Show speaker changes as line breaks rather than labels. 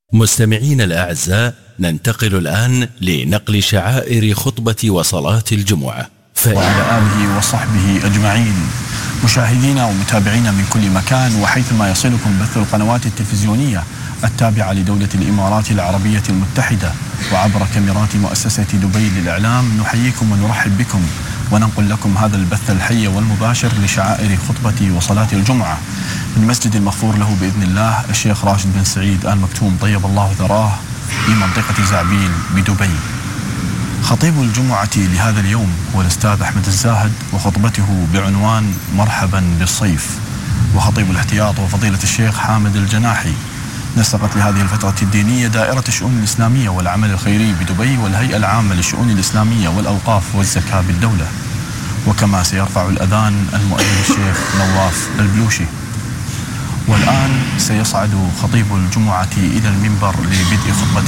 مستمعين الأعزاء، ننتقل الآن لنقل شعائر خطبة وصلاة الجمعة
وعلى آله وصحبه أجمعين. مشاهدينا ومتابعينا من كل مكان وحيثما يصلكم بث القنوات التلفزيونية التابعة لدولة الإمارات العربية المتحدة وعبر كاميرات مؤسسة دبي للإعلام، نحييكم ونرحب بكم وننقل لكم هذا البث الحي والمباشر لشعائر خطبة وصلاة الجمعة من مسجد المغفور له بإذن الله الشيخ راشد بن سعيد آل مكتوم طيب الله ثراه في منطقة زعبيل بدبي. خطيب الجمعة لهذا اليوم هو الأستاذ أحمد الزاهد، وخطبته بعنوان مرحبا بالصيف. وخطيب الاحتياط وفضيلة الشيخ حامد الجناحي. نسقت لهذه الفترة الدينية دائرة الشؤون الإسلامية والعمل الخيري بدبي والهيئة العامة للشؤون الإسلامية والأوقاف والزكاة بالدولة. وكما سيرفع الأذان المؤذن الشيخ نواف البلوشي. والآن سيصعد خطيب الجمعة إلى المنبر لبدء خطبته